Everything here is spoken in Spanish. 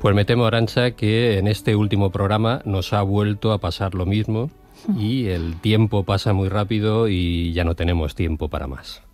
Pues me temo, Arantxa, que en este último programa nos ha vuelto a pasar lo mismo y el tiempo pasa muy rápido y ya no tenemos tiempo para más.